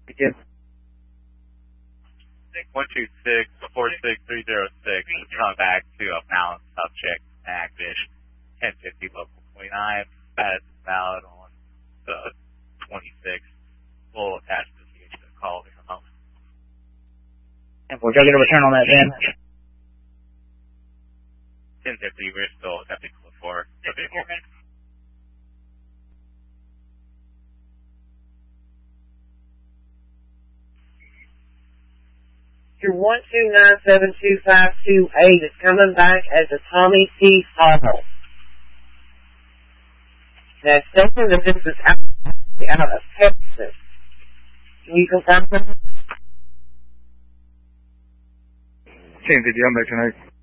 Yes. 126-46306 is coming back to a found subject, active 1050 local 29. That is valid on the 26th. We'll attach the CH to the call in a moment. And we'll get a return on that then. 1050, we're still attempting to look for. Your 129-72528 is coming back as a Tommy C. Hall. That's stating that this is out of Texas. Can you confirm that? 1050, I'm making